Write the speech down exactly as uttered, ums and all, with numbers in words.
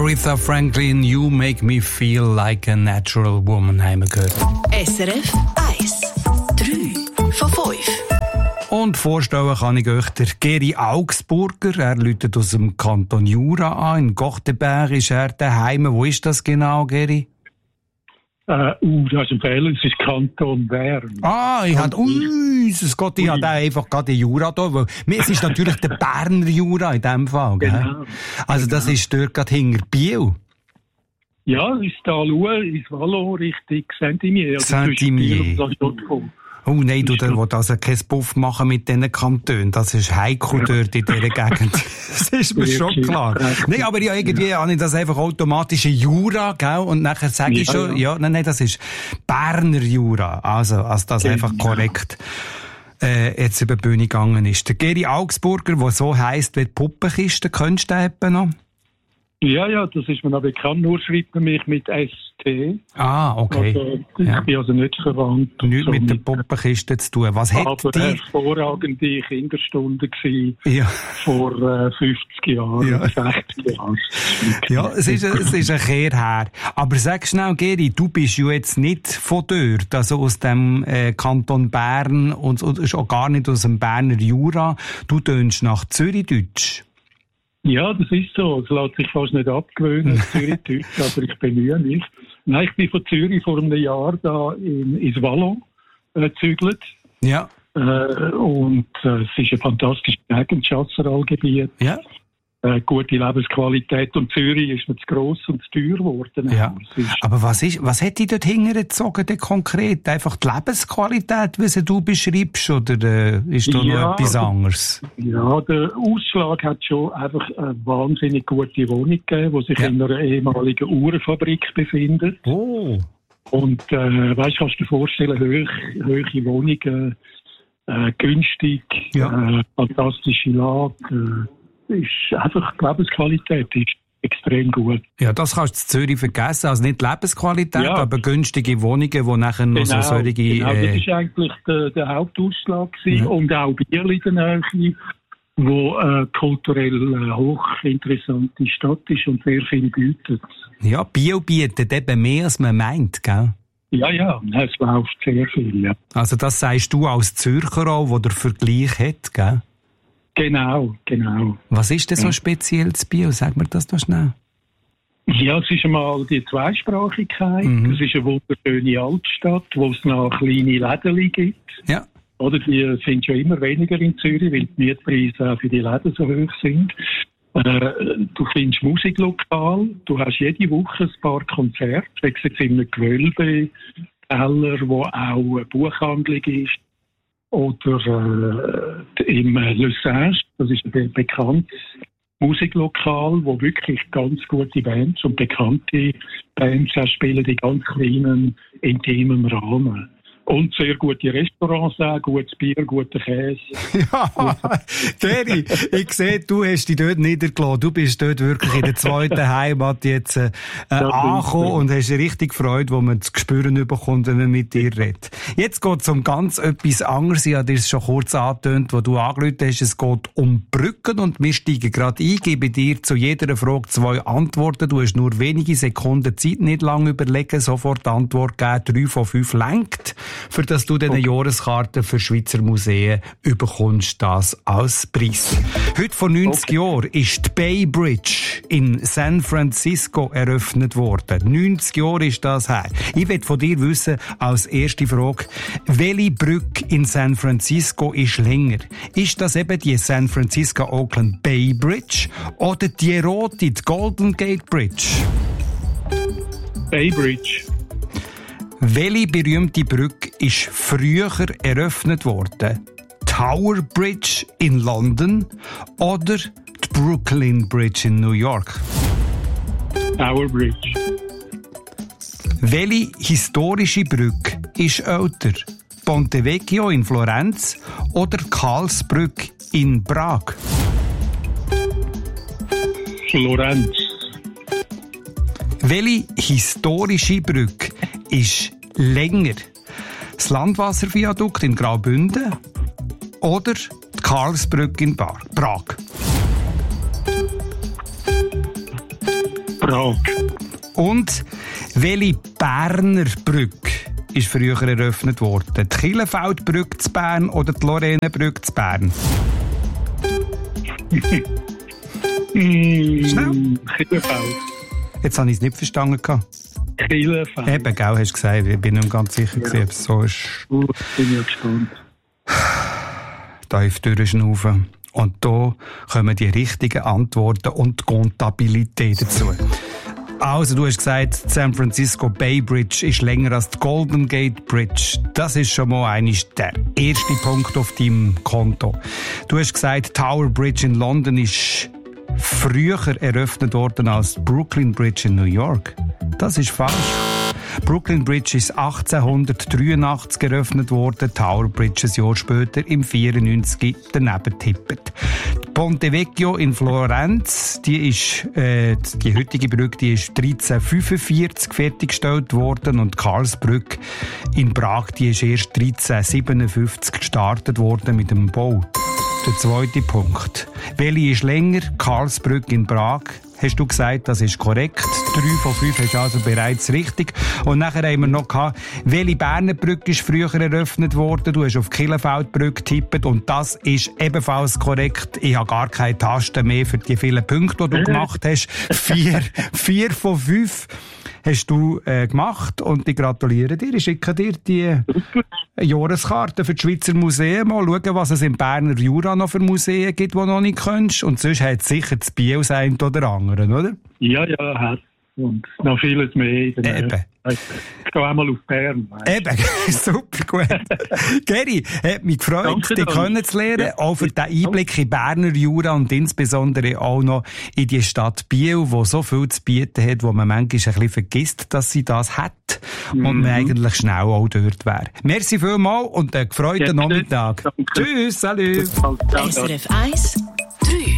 Aretha Franklin, You Make Me Feel Like a Natural Woman, haben wir gehört. S R F eins. drei von fünf. Und vorstellen kann ich euch der Geri Augsburger. Er läutet aus dem Kanton Jura an. In Gochteberg ist er daheim. Wo ist das genau, Geri? Äh, uh, das ist ein Fehler, es ist Kanton Bern. Ah, ich hatte, ui, es geht, ich hatte einfach gerade den Jura da, weil, es ist natürlich der Berner Jura in dem Fall, gell? Genau. Also, das genau. ist dort gerade hinter Biel. Ja, ins Tal Uhr, ins Vallon, Richtung Saint-Imier. Saint-Imier. Oh nein, du, der will also keinen Puff machen mit diesen Kantonen. Das ist heikel dort in dieser Gegend. Das ist mir schon klar. Nein, aber ja, irgendwie habe ich das einfach automatisch Jura, gell? Und nachher sage ich ja, schon, ja, ja nein, nein, das ist Berner Jura. Also, als das genau. einfach korrekt äh, jetzt über die Bühne gegangen ist. Der Geri Augsburger, der so heisst wie die Puppenkiste, kennst du den etwa noch? Ja, ja, das ist mir noch bekannt. Nur schreibt man mich mit S T. Ah, okay. Also, ich ja. bin also nicht verwandt. Nichts so mit der Puppenkiste zu tun. Was hat aber die... hervorragende Kinderstunde gewesen ja. vor äh, fünfzig Jahren, ja. sechzig Jahren. Ja, es ist, es ist ein Kehr her. Aber sag schnell, Geri, du bist ja jetzt nicht von dort, also aus dem äh, Kanton Bern und, und auch gar nicht aus dem Berner Jura. Du tönst nach Zürichdeutsch. Ja, das ist so. Es lässt sich fast nicht abgewöhnen, Zürich-Deutsch, aber ich bemühe mich. Nein, ich bin von Zürich vor einem Jahr da in, ins Vallon äh, gezügelt. Ja. Äh, und äh, es ist ein fantastisches Gegend, Chasseralgebiet. Ja. Äh, gute Lebensqualität. Und Zürich ist mir zu gross und zu teuer geworden. Ja. Ist, aber was ist, was hat dich dort hingezogen, denn konkret? Einfach die Lebensqualität, wie sie du beschreibst, oder äh, ist da ja, noch etwas anderes? Ja, der Ausschlag hat schon einfach eine wahnsinnig gute Wohnung gegeben, die sich ja. in einer ehemaligen Uhrenfabrik befindet. Oh. Und äh, weißt, kannst du dir vorstellen, hoch, hohe Wohnungen, äh, günstig, ja. äh, fantastische Lage, äh, ist einfach die Lebensqualität ist extrem gut. Ja, das kannst du in Zürich vergessen. Also nicht Lebensqualität, ja. aber günstige Wohnungen, die nachher noch genau, so solche... Genau, äh, das war eigentlich der, der Hauptausschlag gewesen. Ja. Und auch Biel in der Nähe, wo äh, kulturell äh, hochinteressante Stadt ist und sehr viel bietet. Ja, Biel bietet eben mehr, als man meint, gell? Ja, ja, es läuft sehr viel, ja. Also das sagst du als Zürcher auch, wo der Vergleich hat, gell? Genau, genau. Was ist denn so speziell zu Biel? Sag mir das doch schnell. Ja, es ist einmal die Zweisprachigkeit. Mhm. Es ist eine wunderschöne Altstadt, wo es noch kleine Läden gibt. Ja. Oder die sind schon immer weniger in Zürich, weil die Mietpreise auch für die Läden so hoch sind. Äh, du findest Musiklokal, du hast jede Woche ein paar Konzerte, wechselst in einem Gewölbe, Keller, wo auch eine Buchhandlung ist. Oder äh, im Le Singe, das ist ein bekanntes Musiklokal, wo wirklich ganz gute Bands und bekannte Bands auch spielen, in ganz kleinen, intimen Rahmen. Und sehr gute Restaurants auch, gutes Bier, guter Käse. Ja, Geri, ich sehe, du hast dich dort niedergelassen. Du bist dort wirklich in der zweiten Heimat jetzt äh, angekommen und hast richtig Freude, wo man das Gespüren bekommt, wenn man mit dir redet. Jetzt geht es um ganz etwas anderes. Ich habe dir es schon kurz angetönt, wo du angerufen hast. Es geht um Brücken und wir steigen gerade ein. Ich gebe dir zu jeder Frage zwei Antworten. Du hast nur wenige Sekunden Zeit, nicht lange überlegen, sofort Antwort geben. Drei von fünf lenkt. Für dass du diese okay. Jahreskarte für Schweizer Museen überkommst, das als Preis. Heute vor neunzig okay. Jahren ist die Bay Bridge in San Francisco eröffnet worden. neunzig Jahre ist das her. Ich will von dir wissen, als erste Frage, welche Brücke in San Francisco ist länger? Ist das eben die San Francisco-Oakland Bay Bridge oder die rote, die Golden Gate Bridge? Bay Bridge. Welche berühmte Brücke ist früher eröffnet worden? Tower Bridge in London oder die Brooklyn Bridge in New York? Tower Bridge. Welche historische Brücke ist älter? Ponte Vecchio in Florenz oder Karlsbrücke in Prag? Florenz. Welche historische Brücke ist länger? Das Landwasserviadukt in Graubünden oder die Karlsbrücke in Prag? Prag. Und welche Berner Brücke ist früher eröffnet worden? Die Kielenfeldbrücke zu Bern oder die Lorrainebrücke zu Bern? Schnell. Kielenfeld. Jetzt habe ich es nicht verstanden. Kielenfeld. Eben, gell, hast du gesagt. Ich bin nicht ganz sicher, ja. Ob es so ist. Oh, bin ich gespannt. Tief durchschnaufen. Und da kommen die richtigen Antworten und die Kontabilität dazu. Also, du hast gesagt, die San Francisco Bay Bridge ist länger als die Golden Gate Bridge. Das ist schon mal eigentlich der erste Punkt auf deinem Konto. Du hast gesagt, Tower Bridge in London ist früher eröffnet worden als Brooklyn Bridge in New York. Das ist falsch. Brooklyn Bridge ist achtzehnhundertdreiundachtzig eröffnet worden, Tower Bridge ein Jahr später im vierundneunzig daneben tippet. Ponte Vecchio in Florenz, die ist, äh, die heutige Brücke, die ist dreizehnhundertfünfundvierzig fertiggestellt worden und Karlsbrücke in Prag, die ist erst dreizehnhundertsiebenundfünfzig gestartet worden mit dem Bau. Der zweite Punkt. Welche ist länger? Karlsbrücke in Prag. Hast du gesagt, das ist korrekt. Drei von fünf hast du also bereits richtig. Und nachher haben wir noch gehabt, welche Berner Brücke ist früher eröffnet worden? Du hast auf die Kielenfeldbrücke getippt und das ist ebenfalls korrekt. Ich habe gar keine Tasten mehr für die vielen Punkte, die du gemacht hast. Vier, vier von fünf hast du äh, gemacht und ich gratuliere dir. Ich schicke dir die Jahreskarte für die Schweizer Museen. Mal schauen, was es im Berner Jura noch für Museen gibt, die du noch nicht kennst. Und sonst hat es sicher das Biel sein oder anderen, oder? Ja, ja, hat. Und noch vieles mehr. Eben. Ich gehe einmal auf Bern. Eben, super gut. Geri, hat mich gefreut, Danke, dich kennenzulernen, ja. Auch für den Einblick in Berner Jura und insbesondere auch noch in die Stadt Biel, die so viel zu bieten hat, wo man manchmal ein bisschen vergisst, dass sie das hat mhm. und man eigentlich schnell auch dort wäre. Merci vielmals und einen gefreuten ja, Nachmittag. Danke. Tschüss, salut. S R F eins, drei.